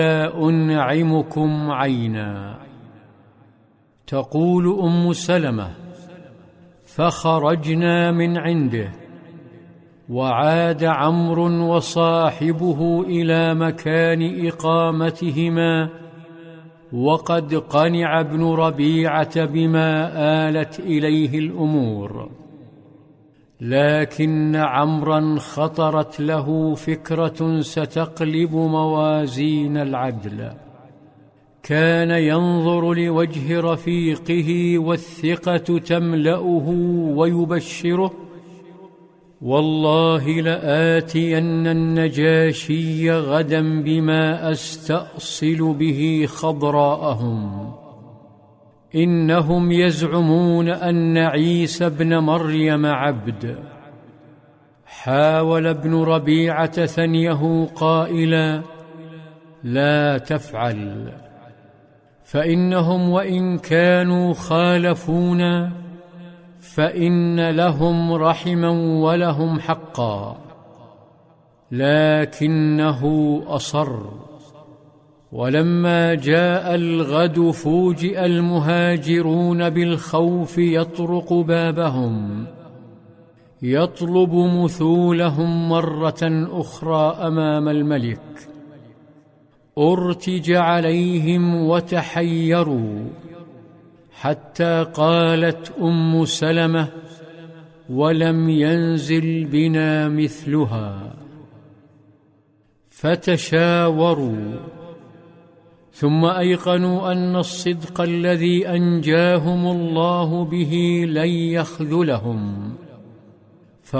أنعمكم عينا. تقول أم سلمة: فخرجنا من عنده، وعاد عمرو وصاحبه إلى مكان إقامتهما، وقد قنع ابن ربيعة بما آلت إليه الأمور. لكن عمرا خطرت له فكرة ستقلب موازين العدل. كان ينظر لوجه رفيقه والثقة تملأه ويبشره: والله لآتين النجاشي غدا بما أستأصل به خضراءهم. إنهم يزعمون أن عيسى ابن مريم عبد. حاول ابن ربيعة ثنيه قائلا: لا تفعل، فإنهم وإن كانوا خالفونا فإن لهم رحما ولهم حقا. لكنه أصر. ولما جاء الغد فوجئ المهاجرون بالخوف يطرق بابهم، يطلب مثولهم مرة أخرى أمام الملك. أرتج عليهم وتحيروا، حتى قالت أم سلمة: ولم ينزل بنا مثلها. فتشاوروا، ثم أيقنوا أن الصدق الذي أنجاهم الله به لن يخذلهم،